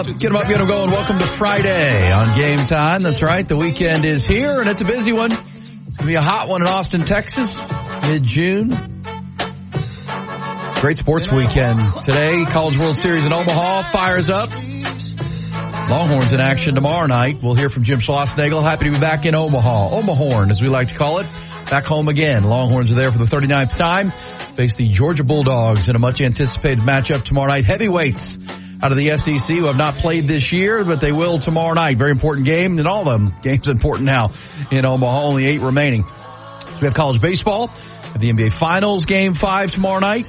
Get them up, get them going. Welcome to Friday on Game Time. That's right. The weekend is here, and it's a busy one. It's going to be a hot one in Austin, Texas, mid-June. Great sports weekend today. College World Series in Omaha fires up. Longhorns in action tomorrow night. We'll hear from Jim Schlossnagle. Happy to be back in Omaha. Omahorn, as we like to call it. Back home again. Longhorns are there for the 39th time. Face the Georgia Bulldogs in a much-anticipated matchup tomorrow night. Heavyweights out of the SEC who have not played this year, but they will tomorrow night. Very important game, and all of them games important now in Omaha. Only 8 remaining. So we have college baseball. We have the NBA Finals, Game 5 tomorrow night.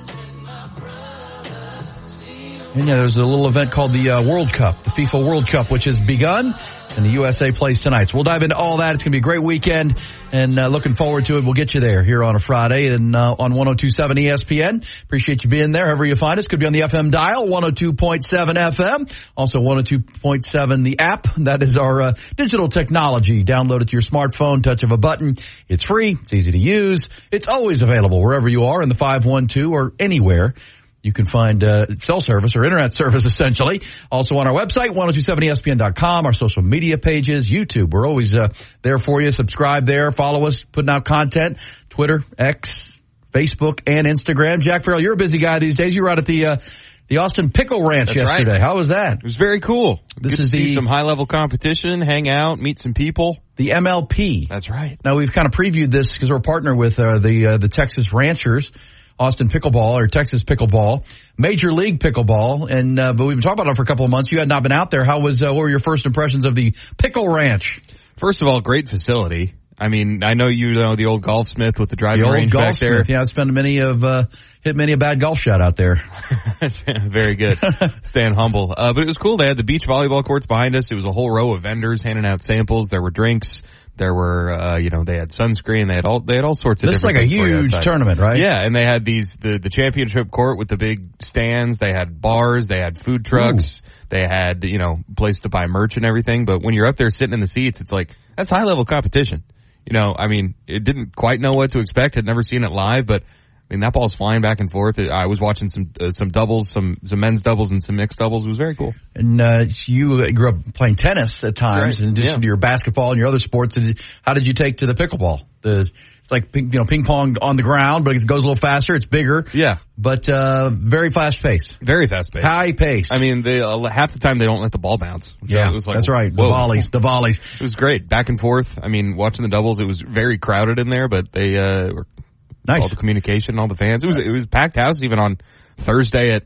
And yeah, there's a little event called the World Cup, the FIFA World Cup, which has begun, and the USA plays tonight. So we'll dive into all that. It's going to be a great weekend, and looking forward to it. We'll get you there here on a Friday and on 102.7 ESPN. Appreciate you being there, however you find us. Could be on the FM dial, 102.7 FM. Also 102.7 the app. That is our digital technology. Download it to your smartphone, touch of a button. It's free. It's easy to use. It's always available wherever you are in the 512 or anywhere. You can find cell service or internet service, essentially. Also on our website, 1027ESPN.com, our social media pages, YouTube. We're always there for you. Subscribe there. Follow us, putting out content. Twitter, X, Facebook, and Instagram. Jack Farrell, you're a busy guy these days. You were out at the Austin Pickle Ranch yesterday. Right. How was that? It was very cool. This is some high-level competition, hang out, meet some people. The MLP. That's right. Now, we've kind of previewed this because we're a partner with the Texas Ranchers. Austin Pickleball or Texas Pickleball, Major League Pickleball, and but we've been talking about it for a couple of months. You had not been out there. What were your first impressions of the Pickle Ranch? First of all, great facility. I mean, I know you know the old Golfsmith with the driving range back there. Yeah, I hit many a bad golf shot out there. Very good. Staying humble. But it was cool. They had the beach volleyball courts behind us. It was a whole row of vendors handing out samples. There were drinks. There were, they had sunscreen. They had all sorts of. This is like a huge tournament, right? Yeah, and they had the championship court with the big stands. They had bars. They had food trucks. Ooh. They had, place to buy merch and everything. But when you're up there sitting in the seats, it's like, that's high level competition. It didn't quite know what to expect. Had never seen it live, but that ball's flying back and forth. I was watching some doubles, some men's doubles and some mixed doubles. It was very cool. And you grew up playing tennis at times, in addition to your basketball and your other sports. How did you take to the pickleball? It's like ping pong on the ground, but it goes a little faster. It's bigger. Yeah, but very fast pace. Very fast pace. High pace. Half the time they don't let the ball bounce. Yeah, it was like, that's right. Whoa. The volleys. It was great, back and forth. Watching the doubles, it was very crowded in there, but they were. Nice. All the communication, all the fans. It was packed house even on Thursday at,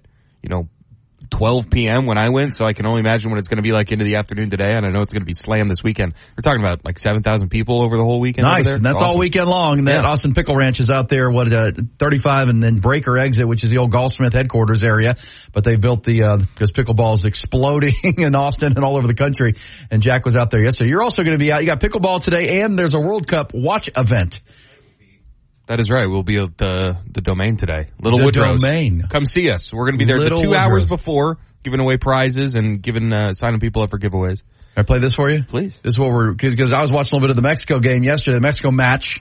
12 p.m. when I went. So I can only imagine what it's going to be like into the afternoon today. And I know it's going to be slammed this weekend. We're talking about like 7,000 people over the whole weekend. Nice. Over there. And that's awesome. All weekend long. And that Austin Pickle Ranch is out there, 35 and then Breaker Exit, which is the old Golfsmith headquarters area. But they built because pickleball is exploding in Austin and all over the country. And Jack was out there yesterday. You're also going to be out. You got pickleball today and there's a World Cup watch event. That is right. We'll be at the Domain today. Little Woodrow's. Domain. Come see us. We're going to be there 2 hours before, giving away prizes and signing people up for giveaways. Can I play this for you? Please. This is what because I was watching a little bit of the Mexico game yesterday, the Mexico match.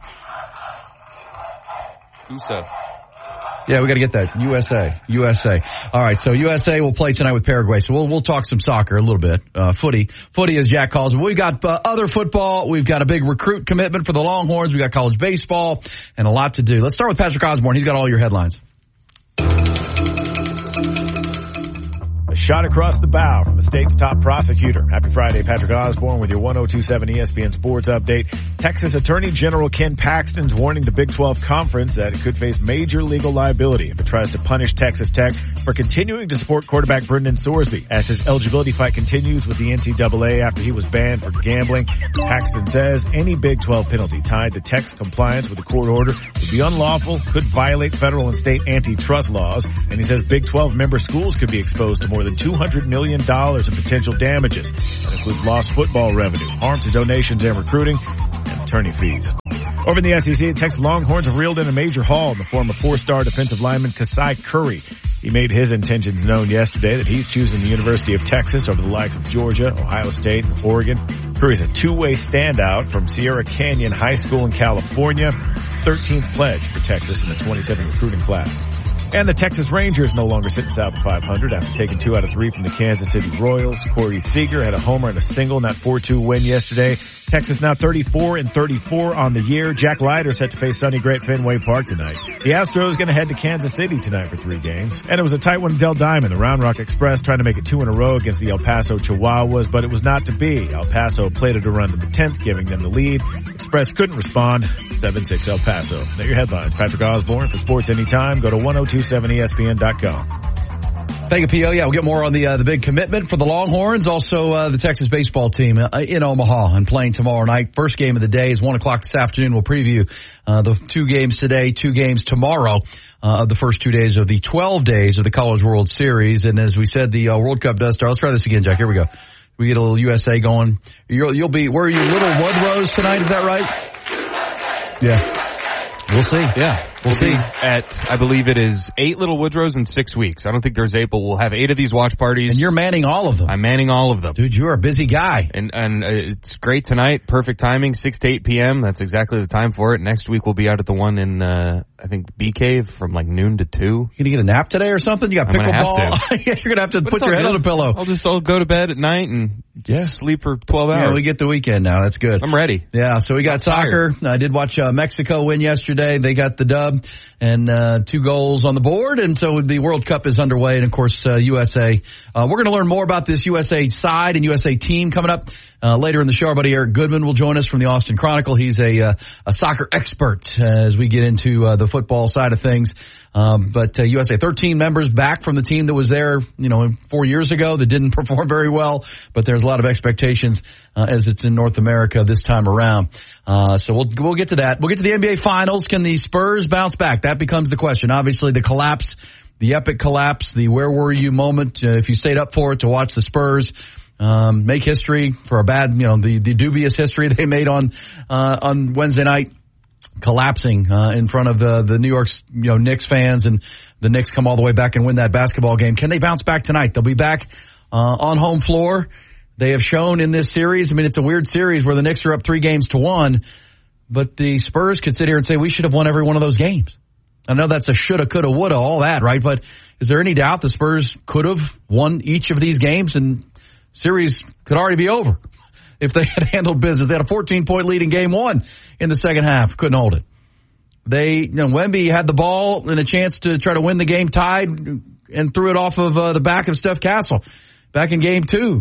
USA. Yeah, we got to get that. USA. All right, so USA will play tonight with Paraguay. So we'll talk some soccer a little bit. Footy as Jack calls it. We got other football. We've got a big recruit commitment for the Longhorns. We got college baseball and a lot to do. Let's start with Patrick Osborne. He's got all your headlines. Shot across the bow from the state's top prosecutor. Happy Friday, Patrick Osborne with your 102.7 ESPN Sports Update. Texas Attorney General Ken Paxton's warning the Big 12 Conference that it could face major legal liability if it tries to punish Texas Tech for continuing to support quarterback Brendan Sorsby as his eligibility fight continues with the NCAA after he was banned for gambling. Paxton says any Big 12 penalty tied to Tech's compliance with the court order would be unlawful, could violate federal and state antitrust laws, and he says Big 12 member schools could be exposed to more than $200 million in potential damages. That includes lost football revenue, harm to donations and recruiting, and attorney fees. Over in the SEC, the Texas Longhorns have reeled in a major haul in the form of four-star defensive lineman Kasai Curry. He made his intentions known yesterday that he's choosing the University of Texas over the likes of Georgia, Ohio State, and Oregon. Curry's a two-way standout from Sierra Canyon High School in California, 13th pledge for Texas in the 27 recruiting class. And the Texas Rangers no longer sitting south of 500 after taking 2 out of 3 from the Kansas City Royals. Corey Seager had a homer and a single in that 4-2 win yesterday. Texas now 34-34 on the year. Jack Leiter set to face Sonny Gray at Fenway Park tonight. The Astros going to head to Kansas City tonight for 3 games. And it was a tight one in Del Diamond. The Round Rock Express trying to make it 2 in a row against the El Paso Chihuahuas, but it was not to be. El Paso plated a run to the 10th, giving them the lead. Express couldn't respond. 7-6 El Paso. They're your headlines. Patrick Osborne for Sports Anytime. Go to 1027ESPN.com. Thank you, P.O. Yeah, we'll get more on the big commitment for the Longhorns. Also, the Texas baseball team in Omaha and playing tomorrow night. First game of the day is 1 o'clock this afternoon. We'll preview the 2 games today, 2 games tomorrow of the first 2 days of the 12 days of the College World Series. And as we said, the World Cup does start. Let's try this again, Jack. Here we go. We get a little USA going. You'll be, where are you, Little Woodrose tonight? Is that right? Yeah. We'll see. Yeah. We'll see. At, I believe it is 8 Little Woodrows in 6 weeks. I don't think there's 8, but we'll have 8 of these watch parties. And you're manning all of them. I'm manning all of them. Dude, you're a busy guy. And it's great tonight. Perfect timing. 6 to 8 p.m. That's exactly the time for it. Next week we'll be out at the one in, I think, Bee Cave from like noon to 2. You gonna get a nap today or something? You got pickleball? You're gonna have to put your head on a pillow. I'll go to bed at night and sleep for 12 hours. Yeah, we get the weekend now. That's good. I'm ready. Yeah, so we got soccer. I did watch Mexico win yesterday. They got the dub and 2 goals on the board. And so the World Cup is underway. And of course, USA. We're going to learn more about this USA side and USA team coming up later in the show. Our buddy Eric Goodman will join us from the Austin Chronicle. He's a soccer expert as we get into the football side of things. But USA 13 members back from the team that was there, 4 years ago that didn't perform very well. But there's a lot of expectations as it's in North America this time around. So we'll get to that. We'll get to the NBA Finals. Can the Spurs bounce back? That becomes the question. Obviously, the collapse, the epic collapse, the where were you moment. If you stayed up for it to watch the Spurs make history for a bad, the dubious history they made on Wednesday night. Collapsing in front of the New York Knicks fans, and the Knicks come all the way back and win that basketball game. Can they bounce back tonight? They'll be back on home floor. They have shown in this series. I mean, it's a weird series where the Knicks are up 3-1, but the Spurs could sit here and say we should have won every one of those games. I know that's a shoulda, coulda, woulda, all that, right? But is there any doubt the Spurs could have won each of these games and series could already be over if they had handled business? They had a 14-point lead in game 1 in the second half. Couldn't hold it. Wemby had the ball and a chance to try to win the game tied and threw it off of the back of Steph Castle back in game 2.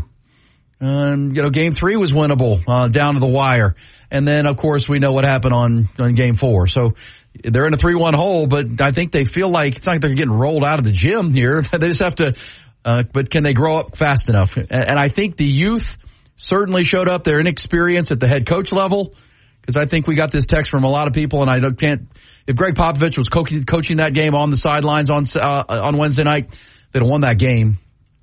Game 3 was winnable down to the wire. And then, of course, we know what happened on game 4. So they're in a 3-1 hole, but I think they feel like it's not like they're getting rolled out of the gym here. They just have to, but can they grow up fast enough? And I think the youth certainly showed up. Their inexperience at the head coach level, because I think we got this text from a lot of people, and I can't. If Greg Popovich was coaching that game on the sidelines on Wednesday night, they'd have won that game.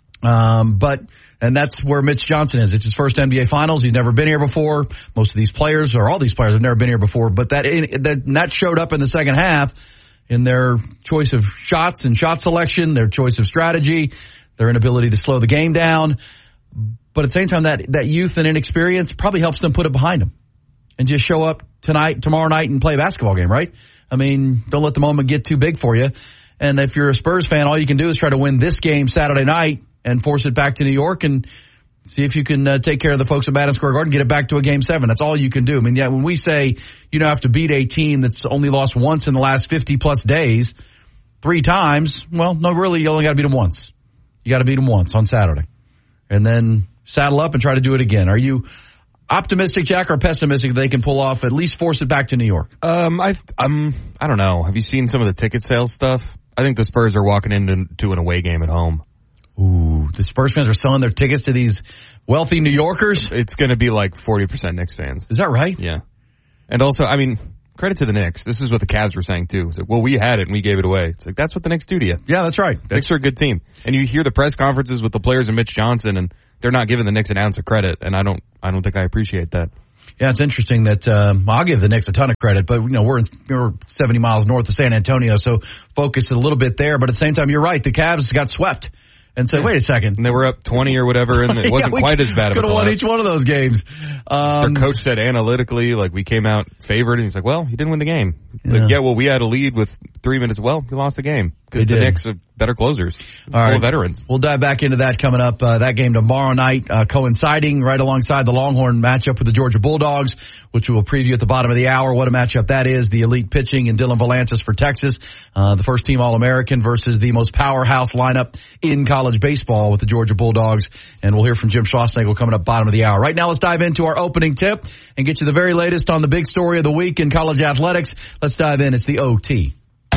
And that's where Mitch Johnson is. It's his first NBA Finals. He's never been here before. Most of these players, or all these players, have never been here before. But that showed up in the second half in their choice of shots and shot selection, their choice of strategy, their inability to slow the game down. But at the same time, that youth and inexperience probably helps them put it behind them and just show up tomorrow night and play a basketball game, right? I mean, don't let the moment get too big for you. And if you're a Spurs fan, all you can do is try to win this game Saturday night and force it back to New York and see if you can take care of the folks at Madison Square Garden, get it back to a game 7. That's all you can do. I mean, when we say you don't have to beat a team that's only lost once in the last 50-plus days 3 times, well, no, really, you only got to beat them once. You got to beat them once on Saturday. And then saddle up and try to do it again. Are you optimistic, Jack, or pessimistic that they can pull off, at least force it back to New York? I don't know. Have you seen some of the ticket sales stuff? I think the Spurs are walking into an away game at home. Ooh, the Spurs fans are selling their tickets to these wealthy New Yorkers? It's going to be like 40% Knicks fans. Is that right? Yeah. And also, I mean, credit to the Knicks. This is what the Cavs were saying, too. It's like, well, we had it and we gave it away. It's like, that's what the Knicks do to you. Yeah, that's right. Knicks are a good team. And you hear the press conferences with the players and Mitch Johnson, and they're not giving the Knicks an ounce of credit, and I don't think I appreciate that. Yeah, it's interesting that I'll give the Knicks a ton of credit, but we're 70 miles north of San Antonio, so focus a little bit there. But at the same time, you're right. The Cavs got swept. And said, wait a second. And they were up 20 or whatever, and it wasn't quite as bad of a could have won each one of those games. Their coach said analytically, like, we came out favored, and he's like, well, he didn't win the game. Like, well, we had a lead with 3 minutes. Well, we lost the game. because the Knicks are better closers. All right. Full veterans. We'll dive back into that coming up. That game tomorrow night, coinciding right alongside the Longhorn matchup with the Georgia Bulldogs, which we will preview at the bottom of the hour. What a matchup that is. The elite pitching and Dylan Valances for Texas, the first team All-American versus the most powerhouse lineup in college baseball with the Georgia Bulldogs. And we'll hear from Jim Schlossnagle coming up bottom of the hour. Right now, let's dive into our opening tip and get you the very latest on the big story of the week in college athletics. Let's dive in. It's the OT.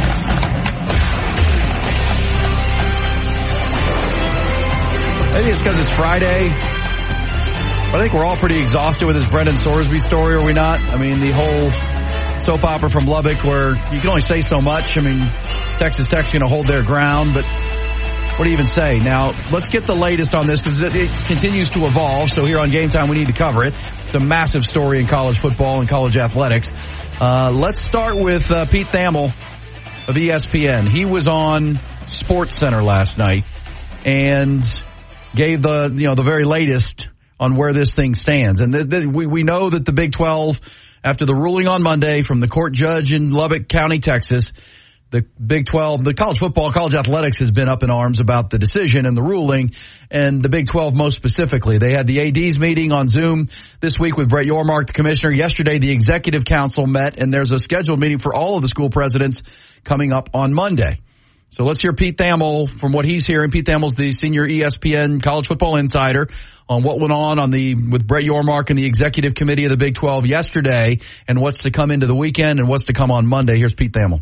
Maybe it's because it's Friday, but I think we're all pretty exhausted with this Brendan Sorsby story, are we not? I mean, the whole soap opera from Lubbock where you can only say so much. I mean, Texas Tech's going to hold their ground, but what do you even say? Now, let's get the latest on this because it continues to evolve. So here on Game Time, we need to cover it. It's a massive story in college football and college athletics. Let's start with Pete Thamel of ESPN. He was on SportsCenter last night and gave the very latest on where this thing stands. And we know that the Big 12, after the ruling on Monday from the court judge in Lubbock County, Texas, the Big 12, the college football, college athletics has been up in arms about the decision and the ruling, and the Big 12 most specifically. They had the ADs meeting on Zoom this week with Brett Yormark, the commissioner. Yesterday, the executive council met, and there's a scheduled meeting for all of the school presidents coming up on Monday. So let's hear Pete Thamel from what he's hearing. Pete Thamel's the senior ESPN college football insider on what went on with Brett Yormark and the executive committee of the Big 12 yesterday and what's to come into the weekend and what's to come on Monday. Here's Pete Thamel.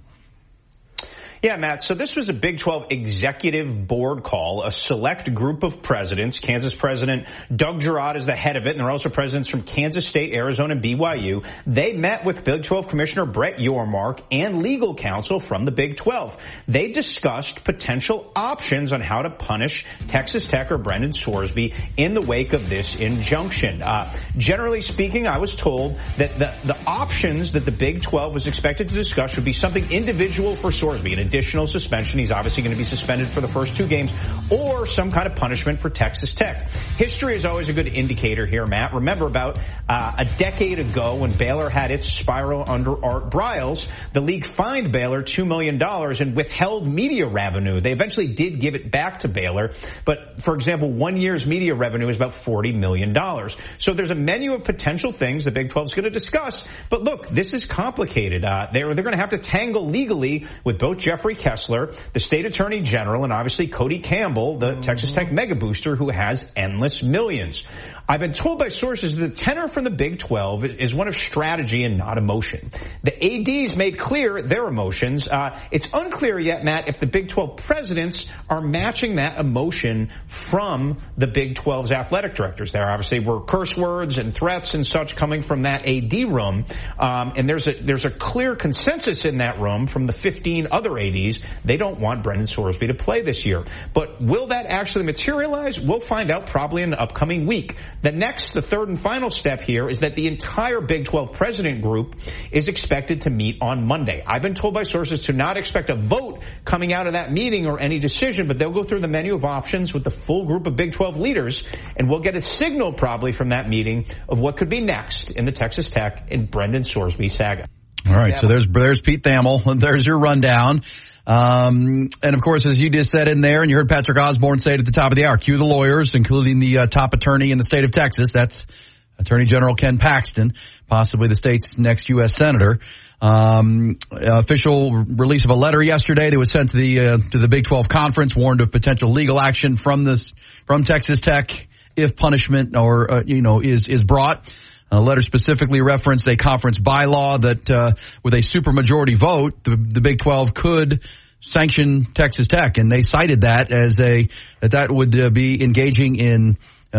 Yeah, Matt. So this was a Big 12 executive board call, a select group of presidents. Kansas President Doug Girard is the head of it, and there are also presidents from Kansas State, Arizona, and BYU. They met with Big 12 Commissioner Brett Yormark and legal counsel from the Big 12. They discussed potential options on how to punish Texas Tech or Brendan Sorsby in the wake of this injunction. Generally speaking, I was told that the options that the Big 12 was expected to discuss should be something individual for Sorsby, an additional suspension. He's obviously going to be suspended for the first 2 games, or some kind of punishment for Texas Tech. History is always a good indicator here, Matt. Remember about a decade ago when Baylor had its spiral under Art Briles, the league fined Baylor $2 million and withheld media revenue. They eventually did give it back to Baylor, but for example, 1 year's media revenue is about $40 million. So there's a menu of potential things the Big 12 is going to discuss, but look, this is complicated. They're going to have to tangle legally with both Jeffrey Kessler, the state attorney general, and obviously Cody Campbell, the Texas Tech mega booster who has endless millions. I've been told by sources that the tenor from the Big 12 is one of strategy and not emotion. The ADs made clear their emotions. It's unclear yet, Matt, if the Big 12 presidents are matching that emotion from the Big 12's athletic directors. There obviously were curse words and threats and such coming from that AD room. And there's a clear consensus in that room from the 15 other ADs. They don't want Brendan Sorsby to play this year. But will that actually materialize? We'll find out probably in the upcoming week. The third and final step here is that the entire Big 12 president group is expected to meet on Monday. I've been told by sources to not expect a vote coming out of that meeting or any decision, but they'll go through the menu of options with the full group of Big 12 leaders, and we'll get a signal probably from that meeting of what could be next in the Texas Tech and Brendan Sorsby saga. All right, so there's Pete Thamel. There's your rundown. And of course, as you just said in there, and you heard Patrick Osborne say it at the top of the hour, cue the lawyers, including the top attorney in the state of Texas. That's Attorney General Ken Paxton, possibly the state's next U.S. Senator. Official release of a letter yesterday that was sent to the Big 12 conference, warned of potential legal action from Texas Tech if punishment is brought. A letter specifically referenced a conference bylaw that with a supermajority vote, the Big 12 could sanction Texas Tech, and they cited that as that would be engaging in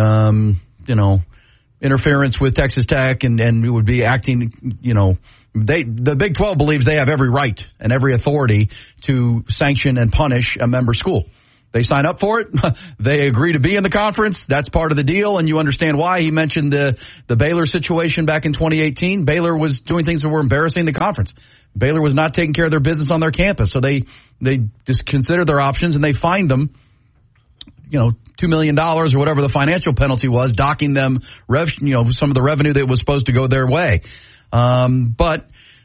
interference with Texas Tech, and it would be acting. The Big 12 believes they have every right and every authority to sanction and punish a member school. They sign up for it. They agree to be in the conference. That's part of the deal, and you understand why. He mentioned the Baylor situation back in 2018. Baylor was doing things that were embarrassing the conference. Baylor was not taking care of their business on their campus, so they just considered their options, and they fined them, $2 million or whatever the financial penalty was, docking them some of the revenue that was supposed to go their way. But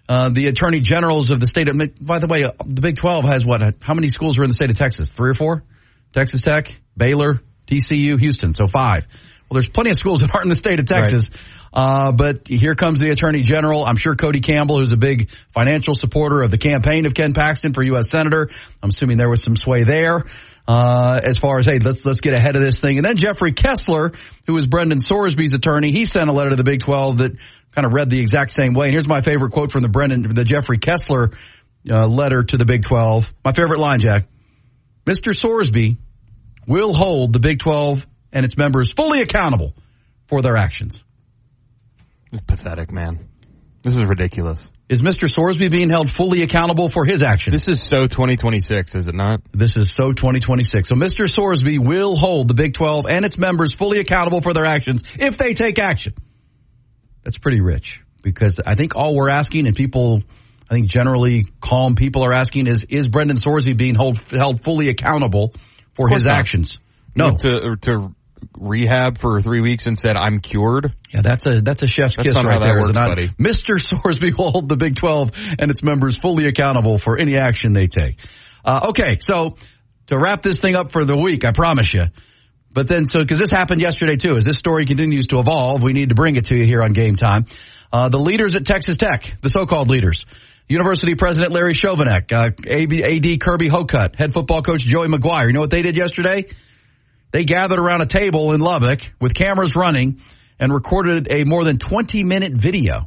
the attorney generals of the state of, by the way, the Big 12 has how many schools are in the state of Texas? 3 or 4? Texas Tech, Baylor, TCU, Houston. So 5. Well, there's plenty of schools that aren't in the state of Texas. Right. But here comes the attorney general. I'm sure Cody Campbell, who's a big financial supporter of the campaign of Ken Paxton for U.S. Senator. I'm assuming there was some sway there. As far as, hey, let's get ahead of this thing. And then Jeffrey Kessler, who is Brendan Sorsby's attorney, he sent a letter to the Big 12 that kind of read the exact same way. And here's my favorite quote from the Jeffrey Kessler letter to the Big 12. My favorite line, Jack. Mr. Sorsby will hold the Big 12 and its members fully accountable for their actions. It's pathetic, man. This is ridiculous. Is Mr. Sorsby being held fully accountable for his actions? This is so 2026, is it not? This is so 2026. So Mr. Sorsby will hold the Big 12 and its members fully accountable for their actions if they take action. That's pretty rich, because I think all we're asking, and people, I think generally calm people are asking, is Brendan Sorsby being held fully accountable for his actions? No. To rehab for 3 weeks and said, I'm cured? Yeah, that's a chef's kiss not right how that there. works, buddy. Mr. Sorsby will hold the Big 12 and its members fully accountable for any action they take. Okay, so to wrap this thing up for the week, I promise you. But then, because this happened yesterday too, as this story continues to evolve, we need to bring it to you here on Game Time. The leaders at Texas Tech, the so-called leaders, University President Larry Chovanec, AD Kirby Hocutt, head football coach Joey McGuire. You know what they did yesterday? They gathered around a table in Lubbock with cameras running and recorded a more than 20-minute video.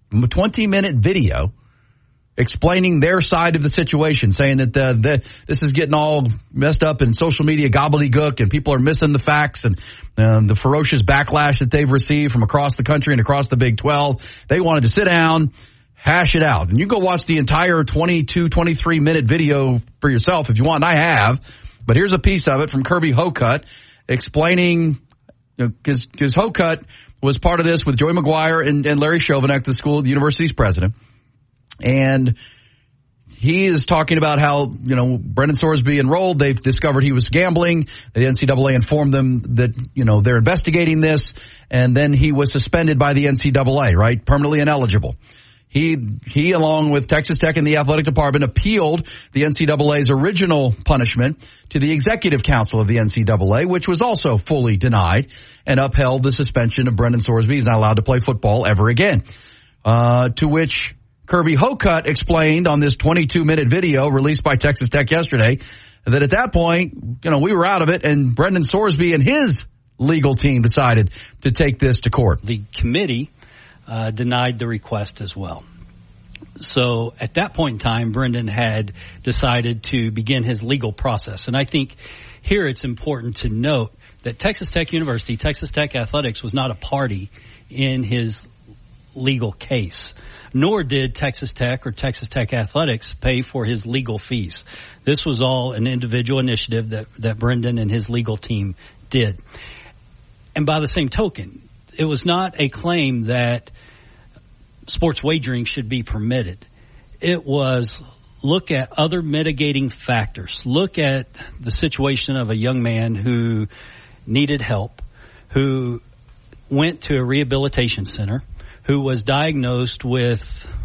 Explaining their side of the situation, saying that this is getting all messed up in social media gobbledygook and people are missing the facts and the ferocious backlash that they've received from across the country and across the Big 12. They wanted to sit down, hash it out. And you go watch the entire 22, 23-minute video for yourself if you want, and I have. But here's a piece of it from Kirby Hocutt explaining, because Hocutt was part of this with Joey McGuire and Larry Chovanec, the university's president. And he is talking about how, Brendan Sorsby enrolled. They've discovered he was gambling. The NCAA informed them that, they're investigating this. And then he was suspended by the NCAA, right? Permanently ineligible. He, along with Texas Tech and the athletic department, appealed the NCAA's original punishment to the executive council of the NCAA, which was also fully denied, and upheld the suspension of Brendan Sorsby. He's not allowed to play football ever again. To which Kirby Hocutt explained on this 22-minute video released by Texas Tech yesterday that at that point, we were out of it, and Brendan Sorsby and his legal team decided to take this to court. The committee denied the request as well. So at that point in time, Brendan had decided to begin his legal process. And I think here it's important to note that Texas Tech University, Texas Tech Athletics was not a party in his legal case, nor did Texas Tech or Texas Tech Athletics pay for his legal fees. This was all an individual initiative that Brendan and his legal team did. And by the same token, it was not a claim that sports wagering should be permitted. It was look at other mitigating factors. Look at the situation of a young man who needed help, who went to a rehabilitation center, who was diagnosed with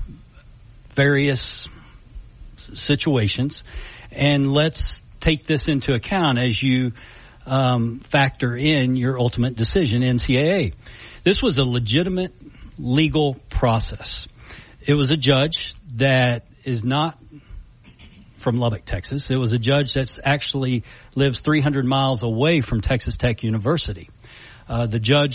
various situations. And let's take this into account as you factor in your ultimate decision, NCAA. This was a legitimate legal process. It was a judge that is not from Lubbock, Texas. It was a judge that actually lives 300 miles away from Texas Tech University. The judge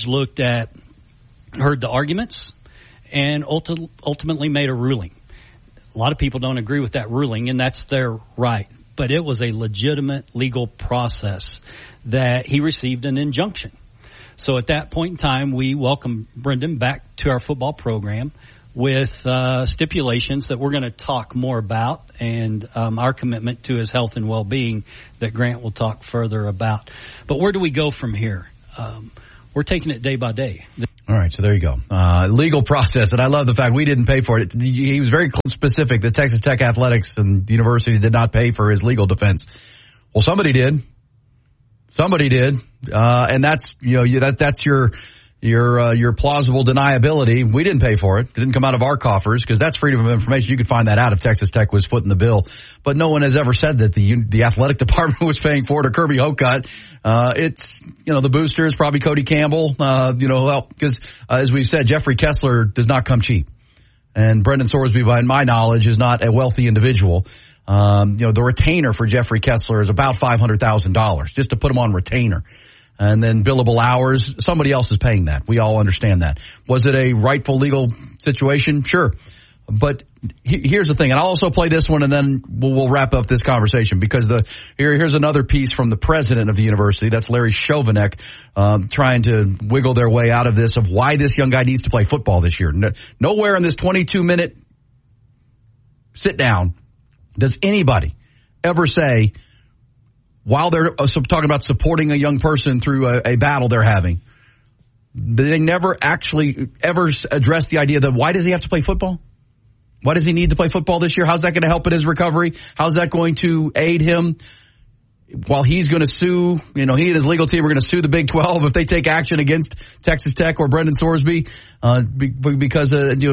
heard the arguments, and ultimately made a ruling. A lot of people don't agree with that ruling, and that's their right. But it was a legitimate legal process that he received an injunction. So at that point in time, we welcomed Brendan back to our football program with stipulations that we're going to talk more about, and our commitment to his health and well-being that Grant will talk further about. But where do we go from here? We're taking it day by day. All right, so there you go. Legal process, and I love the fact we didn't pay for it. He was very specific that Texas Tech Athletics and the university did not pay for his legal defense. Well, somebody did. And that's, that's your your plausible deniability. We didn't pay for it. It didn't come out of our coffers because that's freedom of information. You could find that out if Texas Tech was footing the bill. But no one has ever said that the athletic department was paying for it or Kirby Hocutt. It's, the boosters, probably Cody Campbell, because as we've said, Jeffrey Kessler does not come cheap. And Brendan Sorsby, by my knowledge, is not a wealthy individual. The retainer for Jeffrey Kessler is about $500,000 just to put him on retainer. And then billable hours, somebody else is paying that. We all understand that. Was it a rightful legal situation? Sure. But here's the thing, and I'll also play this one and then we'll wrap up this conversation because here's another piece from the president of the university. That's Larry Chovanec, trying to wiggle their way out of this, of why this young guy needs to play football this year. Nowhere in this 22-minute sit down does anybody ever say, while they're talking about supporting a young person through a battle they're having, they never actually ever address the idea that why does he have to play football? Why does he need to play football this year? How's that going to help in his recovery? How's that going to aid him? While he's going to sue, he and his legal team are going to sue the Big 12 if they take action against Texas Tech or Brendan Sorsby, because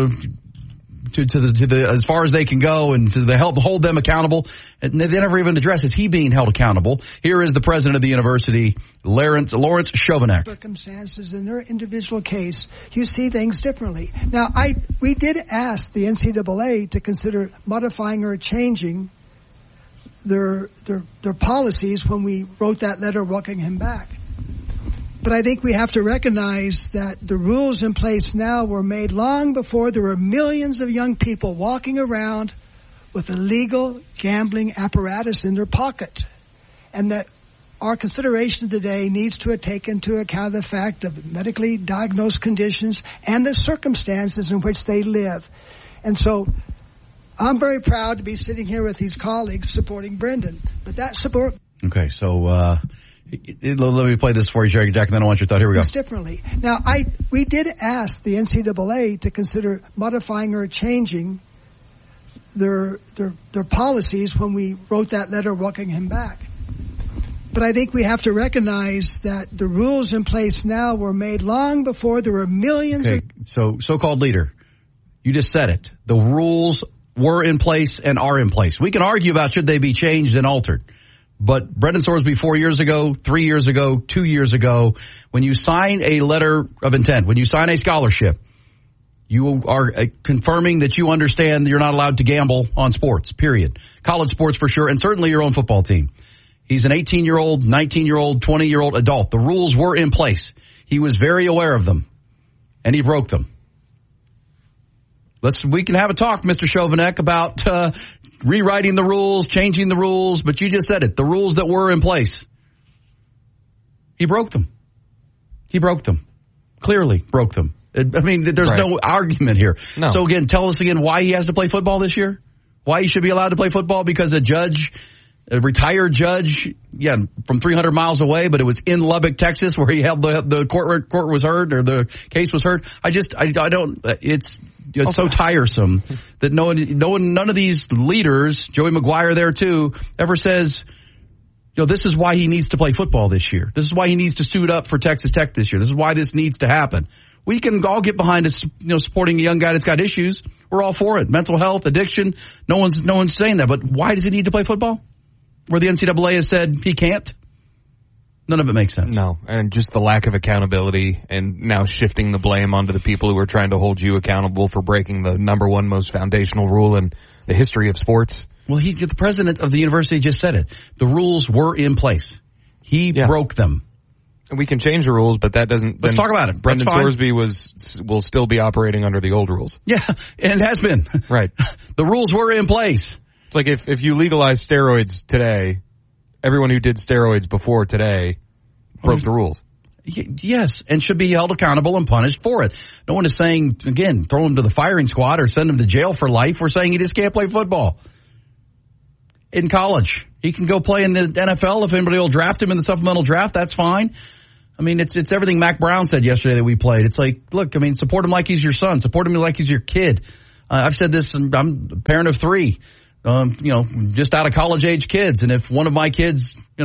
to the as far as they can go and to the help hold them accountable. And they never even address, is he being held accountable? Here is the president of the university, Lawrence Chovanec. Circumstances in their individual case, you see things differently. Now, we did ask the NCAA to consider modifying or changing their policies when we wrote that letter welcoming him back. But I think we have to recognize that the rules in place now were made long before there were millions of young people walking around with a legal gambling apparatus in their pocket. And that our consideration today needs to take into account the fact of medically diagnosed conditions and the circumstances in which they live. And so I'm very proud to be sitting here with these colleagues supporting Brendan. But that support... Okay, so... let me play this for you, Jack, and then I want your thought. Here we go. Differently. Now, we did ask the NCAA to consider modifying or changing their policies when we wrote that letter welcoming him back. But I think we have to recognize that the rules in place now were made long before there were millions of... So-called leader, you just said it. The rules were in place and are in place. We can argue about should they be changed and altered. But Brendan Sorsby 4 years ago, 3 years ago, 2 years ago, when you sign a letter of intent, when you sign a scholarship, you are confirming that you understand you're not allowed to gamble on sports, period. College sports for sure, and certainly your own football team. He's an 18-year-old, 19-year-old, 20-year-old adult. The rules were in place. He was very aware of them, and he broke them. We can have a talk, Mr. Chovanec, about rewriting the rules, changing the rules, but you just said it. The rules that were in place. He broke them. Clearly broke them. There's no argument here. No. So again, tell us again why he has to play football this year? Why he should be allowed to play football? Because a retired judge, from 300 miles away, but it was in Lubbock, Texas, where he held the court was heard, or the case was heard. It's so tiresome that none of these leaders, Joey McGuire there too, ever says, this is why he needs to play football this year. This is why he needs to suit up for Texas Tech this year. This is why this needs to happen. We can all get behind us, supporting a young guy that's got issues. We're all for it. Mental health, addiction. No one's saying that. But why does he need to play football? Where the NCAA has said he can't? None of it makes sense. No, and just the lack of accountability and now shifting the blame onto the people who are trying to hold you accountable for breaking the number one most foundational rule in the history of sports. Well, the president of the university just said it. The rules were in place. He broke them. And we can change the rules, but that doesn't... Let's talk about it. Brendan Sorsby will still be operating under the old rules. Yeah, and it has been. Right. The rules were in place. It's like if you legalize steroids today, everyone who did steroids before today broke the rules. Yes, and should be held accountable and punished for it. No one is saying, again, throw him to the firing squad or send him to jail for life. We're saying he just can't play football. In college, he can go play in the NFL. If anybody will draft him in the supplemental draft, that's fine. It's everything Mac Brown said yesterday that we played. It's like, look, support him like he's your son. Support him like he's your kid. I've said this, I'm a parent of 3. Just out of college age kids. And if one of my kids,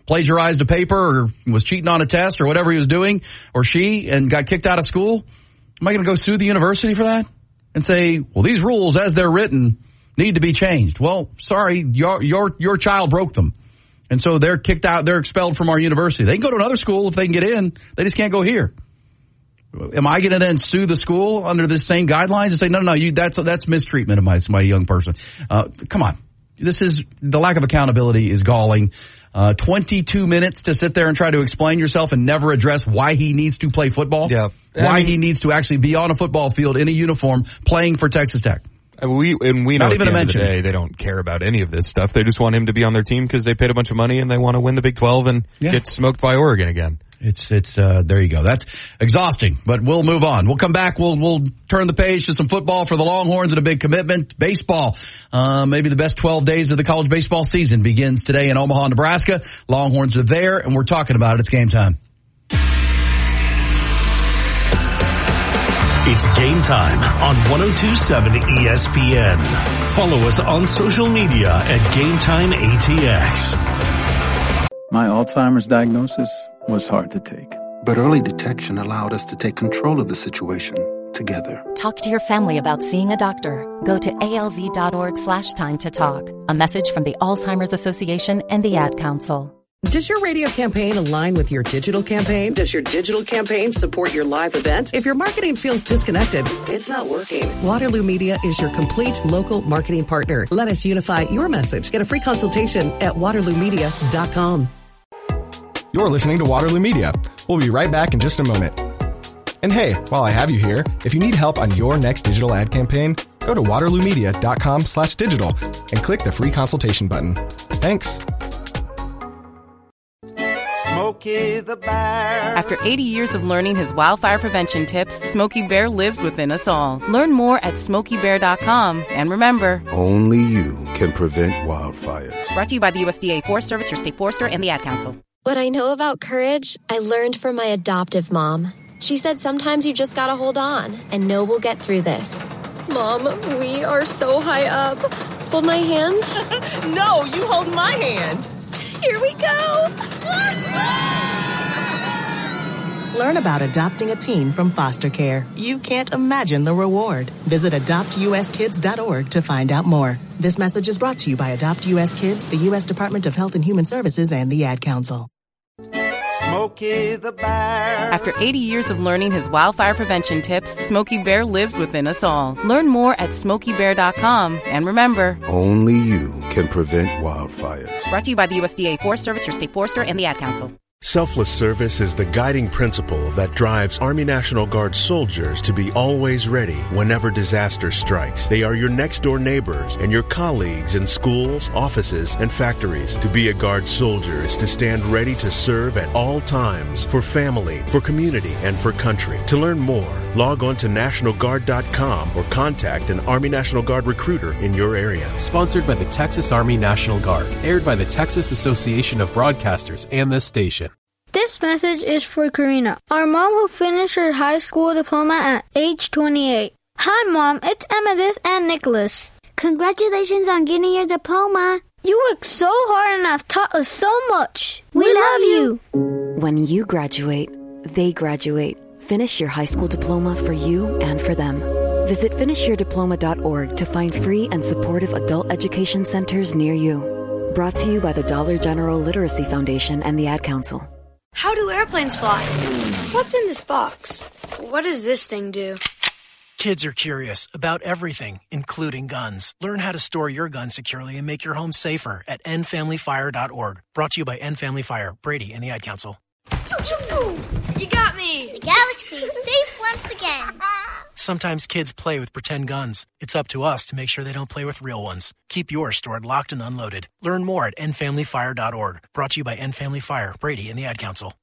plagiarized a paper or was cheating on a test or whatever he was doing, or she, and got kicked out of school, am I going to go sue the university for that and say, well, these rules as they're written need to be changed? Well, sorry, your child broke them. And so they're kicked out, they're expelled from our university. They can go to another school if they can get in. They just can't go here. Am I going to then sue the school under the same guidelines and say, no, that's mistreatment of my young person? Come on. This is, the lack of accountability is galling. 22 minutes to sit there and try to explain yourself and never address why he needs to play football. Yeah. Why he needs to actually be on a football field in a uniform playing for Texas Tech. We know Not at even the a end of the mention. day, they don't care about any of this stuff. They just want him to be on their team because they paid a bunch of money and they want to win the Big 12 and get smoked by Oregon again. It's there you go. That's exhausting, but we'll move on. We'll come back. We'll turn the page to some football for the Longhorns and a big commitment. Baseball. Maybe the best 12 days of the college baseball season begins today in Omaha, Nebraska. Longhorns are there and we're talking about it. It's game time. It's game time on 102.7 ESPN. Follow us on social media at GameTimeATX. My Alzheimer's diagnosis was hard to take. But early detection allowed us to take control of the situation together. Talk to your family about seeing a doctor. Go to alz.org/time to talk. A message from the Alzheimer's Association and the Ad Council. Does your radio campaign align with your digital campaign? Does your digital campaign support your live event? If your marketing feels disconnected, it's not working. Waterloo Media is your complete local marketing partner. Let us unify your message. Get a free consultation at waterloomedia.com. You're listening to Waterloo Media. We'll be right back in just a moment. And hey, while I have you here, if you need help on your next digital ad campaign, go to waterloomedia.com/digital and click the free consultation button. Thanks. Smokey the Bear. After 80 years of learning his wildfire prevention tips, Smokey Bear lives within us all. Learn more at SmokeyBear.com. And remember, only you can prevent wildfires. Brought to you by the USDA Forest Service, your state forester, and the Ad Council. What I know about courage, I learned from my adoptive mom. She said sometimes you just gotta hold on and know we'll get through this. Mom, we are so high up. Hold my hand. No, you hold my hand. Here we go. Learn about adopting a teen from foster care. You can't imagine the reward. Visit adoptuskids.org to find out more. This message is brought to you by Adopt U.S. Kids, the U.S. Department of Health and Human Services, and the Ad Council. Smokey the Bear. After 80 years of learning his wildfire prevention tips, Smokey Bear lives within us all. Learn more at SmokeyBear.com. And remember, only you can prevent wildfires. Brought to you by the USDA Forest Service, your state forester, and the Ad Council. Selfless service is the guiding principle that drives Army National Guard soldiers to be always ready whenever disaster strikes. They are your next-door neighbors and your colleagues in schools, offices, and factories. To be a Guard soldier is to stand ready to serve at all times for family, for community, and for country. To learn more, log on to NationalGuard.com or contact an Army National Guard recruiter in your area. Sponsored by the Texas Army National Guard. Aired by the Texas Association of Broadcasters and this station. This message is for Karina, our mom who finished her high school diploma at age 28. Hi, Mom. It's Emmettith and Nicholas. Congratulations on getting your diploma. You worked so hard and have taught us so much. We love you. When you graduate, they graduate. Finish your high school diploma for you and for them. Visit finishyourdiploma.org to find free and supportive adult education centers near you. Brought to you by the Dollar General Literacy Foundation and the Ad Council. How do airplanes fly? What's in this box? What does this thing do? Kids are curious about everything, including guns. Learn how to store your gun securely and make your home safer at endfamilyfire.org. Brought to you by End Family Fire, Brady, and the Ad Council. You got me! The galaxy is safe once again. Sometimes kids play with pretend guns. It's up to us to make sure they don't play with real ones. Keep yours stored locked and unloaded. Learn more at endfamilyfire.org. Brought to you by End Family Fire, Brady, and the Ad Council.